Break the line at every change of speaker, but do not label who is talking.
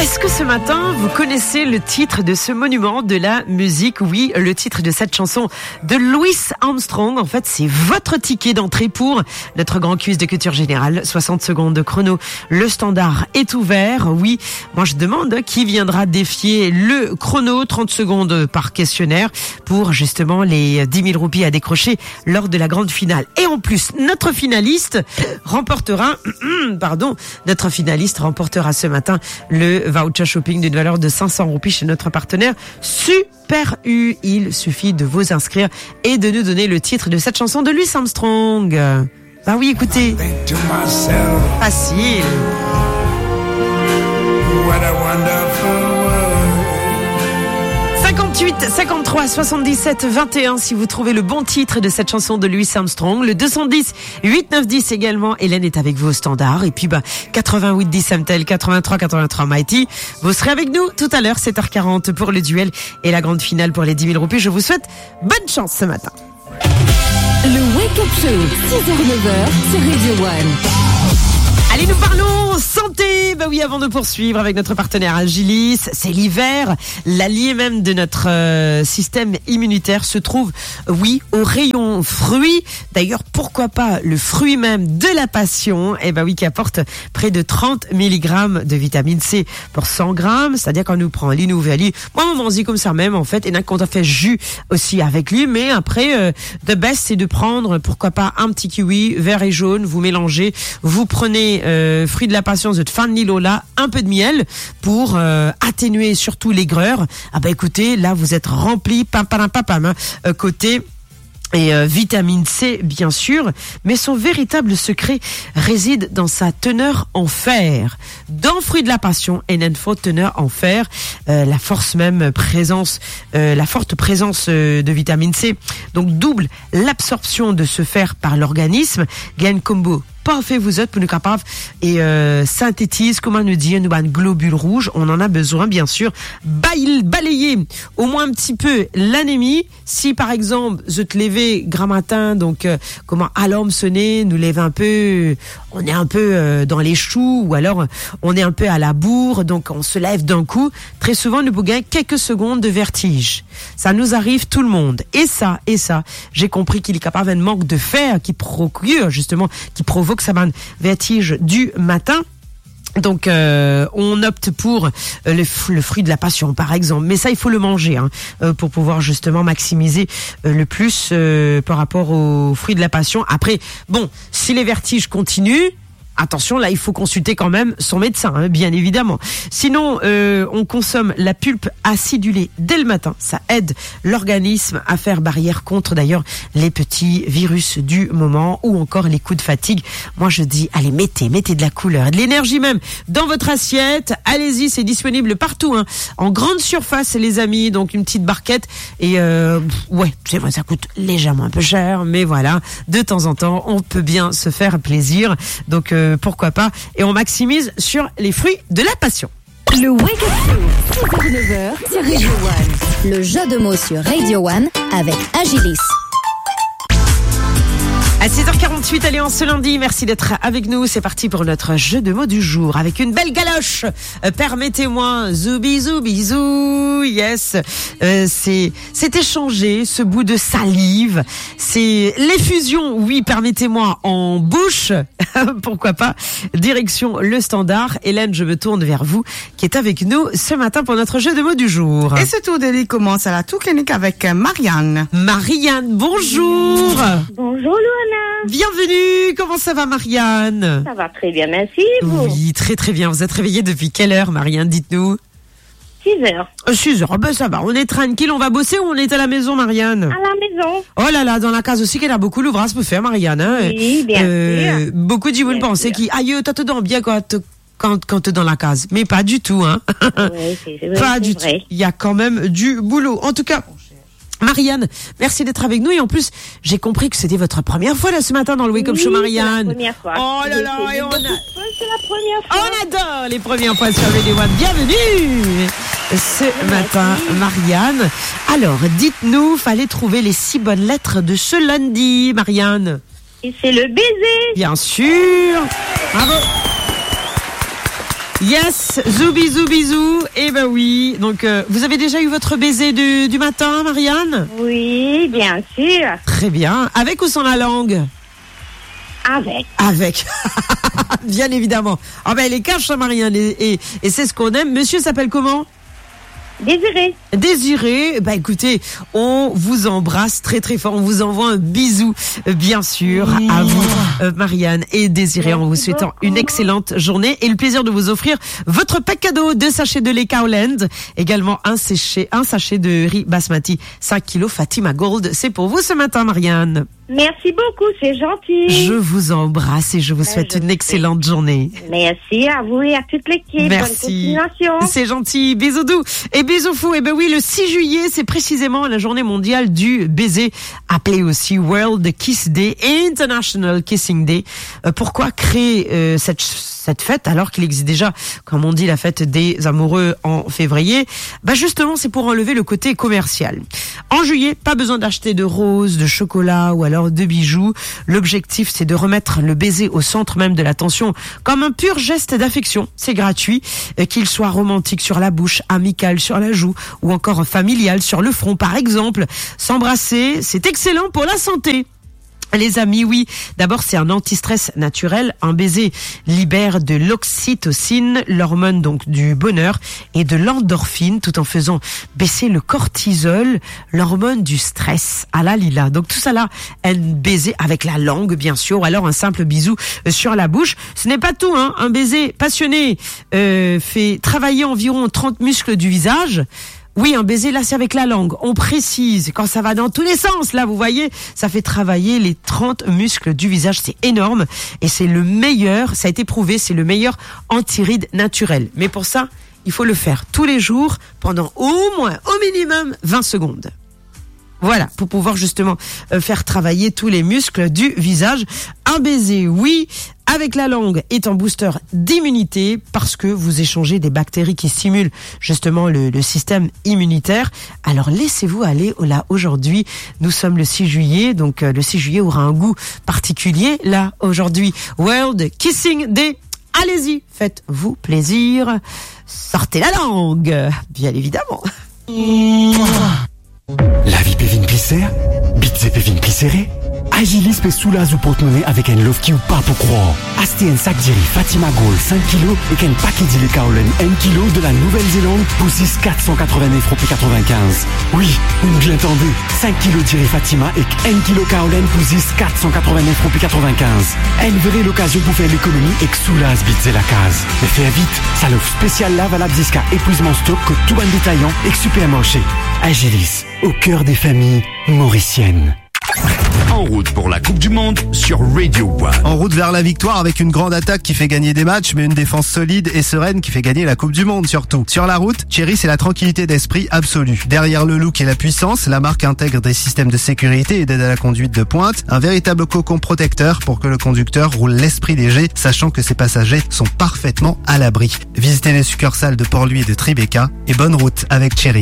Est-ce que ce matin, vous connaissez le titre de ce monument de la musique? Oui, le titre de cette chanson de Louis Armstrong. En fait, c'est votre ticket d'entrée pour notre grand quiz de culture générale. 60 secondes de chrono. Le standard est ouvert. Oui, moi je demande qui viendra défier le chrono. 30 secondes par questionnaire pour justement les 10 000 roupies à décrocher lors de la grande finale. Et en plus, notre finaliste remportera ce matin le voucher shopping d'une valeur de 500 roupies chez notre partenaire Super U. Il suffit de vous inscrire et de nous donner le titre de cette chanson de Louis Armstrong. Bah oui, écoutez. Facile. What a wonderful world. 58 53 77 21 si vous trouvez le bon titre de cette chanson de Louis Armstrong. Le 210 8 9 10 également. Hélène est avec vous au standard. Et puis 88 10 Samtel, 83 Mighty. Vous serez avec nous tout à l'heure 7h40 pour le duel et la grande finale pour les 10 000 roupies. Je vous souhaite bonne chance ce matin.
Le Wake Up Show 6h-9h sur Radio One.
Allez, nous parlons santé. Bah oui, avant de poursuivre avec notre partenaire Agilis, c'est l'hiver. L'allié même de notre système immunitaire se trouve, oui, au rayon fruits. D'ailleurs, pourquoi pas le fruit même de la passion, bah oui, qui apporte près de 30 mg de vitamine C pour 100 grammes. C'est-à-dire qu'on nous prend l'inouvélie. Moi, on mange comme ça même, en fait. Et quand on fait jus aussi avec lui. Mais après, the best, c'est de prendre, pourquoi pas, un petit kiwi, vert et jaune. Vous mélangez, vous prenez fruit de la passion de Fanny Lola, un peu de miel pour atténuer surtout l'aigreur. Ah bah écoutez, là vous êtes rempli, côté et vitamine C bien sûr, mais son véritable secret réside dans sa teneur en fer. Dans fruit de la passion, une forte teneur en fer, la forte présence de vitamine C, donc double l'absorption de ce fer par l'organisme, gagne combo. Parfait, vous êtes pour nous capables et synthétise, comment nous dire, nous globules rouges. On en a besoin, bien sûr. Balayer au moins un petit peu l'anémie. Si par exemple, je te levais grand matin, donc comment à l'homme sonner, nous lève un peu, on est un peu dans les choux, ou alors on est un peu à la bourre, donc on se lève d'un coup. Très souvent, nous gagnons quelques secondes de vertige. Ça nous arrive tout le monde. Et ça, j'ai compris qu'il est capable d'un manque de fer qui procure justement, qui provoque ça vertige du matin. Donc on opte pour le fruit de la passion par exemple, mais ça il faut le manger pour pouvoir justement maximiser le plus par rapport au fruit de la passion. Après bon, si les vertiges continuent, attention, là, il faut consulter quand même son médecin, bien évidemment. Sinon, on consomme la pulpe acidulée dès le matin. Ça aide l'organisme à faire barrière contre, d'ailleurs, les petits virus du moment ou encore les coups de fatigue. Moi, je dis, allez, mettez de la couleur et de l'énergie même dans votre assiette. Allez-y, c'est disponible partout, en grande surface, les amis. Donc, une petite barquette. Et ouais, c'est vrai, ça coûte légèrement un peu cher, mais voilà, de temps en temps, on peut bien se faire plaisir. Donc, pourquoi pas, et on maximise sur les fruits de la passion.
Le Wake Up Show 6h-9h sur Radio One. Le jeu de mots sur Radio One avec Agilis.
À 6h48, allez, en ce lundi, merci d'être avec nous. C'est parti pour notre jeu de mots du jour avec une belle galoche. Permettez-moi, zou, yes. C'est échangé, ce bout de salive. C'est l'effusion, oui, permettez-moi, en bouche. Pourquoi pas. Direction le standard. Hélène, je me tourne vers vous, qui est avec nous ce matin pour notre jeu de mots du jour.
Et ce tour de lit commence à la tour clinique avec Marianne.
Marianne, bonjour.
Bonjour, Luana.
Bienvenue, comment ça va Marianne?
Ça va très bien, merci. Vous?
Oui, très très bien. Vous êtes réveillée depuis quelle heure Marianne, dites-nous?
6h.
6h, ben ça va, on est tranquille, on va bosser ou on est à la maison Marianne?
À la maison.
Oh là là, dans la case aussi qu'elle a beaucoup l'ouvrage pour faire Marianne.
Oui, bien sûr.
Beaucoup de gens pensaient qu'il aïe, t'as te dans bien quand t'es dans la case, mais pas du tout,
Oui, c'est vrai,
pas du tout. Il y a quand même du boulot. En tout cas, Marianne, merci d'être avec nous et en plus, j'ai compris que c'était votre première fois là ce matin dans le Wake Up Show, Marianne.
C'est la première fois.
Oh là là, et
c'est la première fois.
On adore les premières fois sur Radio One. Bienvenue ce matin, Marianne. Alors, dites-nous, fallait trouver les 6 bonnes lettres de ce lundi, Marianne.
Et c'est le baiser.
Bien sûr. Bravo. Yes, zou bisous. Eh ben oui. Donc, vous avez déjà eu votre baiser du matin, Marianne?
Oui, bien sûr.
Très bien. Avec ou sans la langue? Avec. Bien évidemment. Ah ben, elle est cache, Marianne, et c'est ce qu'on aime. Monsieur s'appelle comment? Désiré, bah écoutez, on vous embrasse très très fort, on vous envoie un bisou, bien sûr, à vous, Marianne et Désiré, en vous souhaitant une excellente journée et le plaisir de vous offrir votre pack cadeau, 2 sachets de lait Cowland, également un sachet de riz basmati, 5 kilos Fatima Gold, c'est pour vous ce matin, Marianne.
Merci beaucoup, c'est gentil.
Je vous embrasse et je vous souhaite une excellente journée.
Merci à vous et à toute l'équipe.
Merci.
Bonne continuation.
C'est gentil. Bisous doux et bisous fous. Et ben oui, le 6 juillet, c'est précisément la journée mondiale du baiser, appelée aussi World Kiss Day, International Kissing Day. Pourquoi créer cette fête alors qu'il existe déjà, comme on dit, la fête des amoureux en février? Bah justement, c'est pour enlever le côté commercial. En juillet, pas besoin d'acheter de roses, de chocolat ou alors de bijoux. L'objectif, c'est de remettre le baiser au centre même de l'attention, comme un pur geste d'affection. C'est gratuit, qu'il soit romantique sur la bouche, amical sur la joue ou encore familial sur le front, par exemple. S'embrasser, c'est excellent pour la santé. Les amis, oui. D'abord, c'est un anti-stress naturel. Un baiser libère de l'oxytocine, l'hormone donc du bonheur, et de l'endorphine, tout en faisant baisser le cortisol, l'hormone du stress. Ah là, Lila. Donc tout ça là, un baiser avec la langue, bien sûr, ou alors un simple bisou sur la bouche. Ce n'est pas tout, hein. Un baiser passionné fait travailler environ 30 muscles du visage. Oui, un baiser, là, c'est avec la langue. On précise, quand ça va dans tous les sens, là, vous voyez, ça fait travailler les 30 muscles du visage. C'est énorme. Et c'est le meilleur, ça a été prouvé, c'est le meilleur anti-rides naturel. Mais pour ça, il faut le faire tous les jours pendant au minimum 20 secondes. Voilà, pour pouvoir justement faire travailler tous les muscles du visage. Un baiser, oui, avec la langue est un booster d'immunité parce que vous échangez des bactéries qui stimulent justement le système immunitaire. Alors laissez-vous aller là aujourd'hui. Nous sommes le 6 juillet, donc le 6 juillet aura un goût particulier. Là, aujourd'hui, World Kissing Day. Allez-y, faites-vous plaisir. Sortez la langue, bien évidemment.
La vie peut venir plus serre, bitse peut venir plus serré. Agilis peut soulager ou porte-monnaie avec un love qui ou pas pour croire. Achetez un sac d'iri Fatima Gold 5 kg et qu'un paquet d'iri Kaolen 1 kg de la Nouvelle-Zélande pour 6,489 € 95. Oui, une bien entendue. 5 kg d'iri Fatima et 1 kg Kaolen pour 6,489 € 95. Elle verrait l'occasion pour faire l'économie et que soulage bitse la case. Mais fais vite, ça l'offre spéciale là valable jusqu'à épuisement stock que tout un détaillant et que supermarché. Agilis, au cœur des familles mauriciennes.
En route pour la Coupe du Monde sur Radio One.
En route vers la victoire avec une grande attaque qui fait gagner des matchs, mais une défense solide et sereine qui fait gagner la Coupe du Monde surtout. Sur la route, Chery, c'est la tranquillité d'esprit absolue. Derrière le look et la puissance, la marque intègre des systèmes de sécurité et d'aide à la conduite de pointe, un véritable cocon protecteur pour que le conducteur roule l'esprit léger, sachant que ses passagers sont parfaitement à l'abri. Visitez les succursales de Port-Louis et de Tribeca et bonne route avec Chery.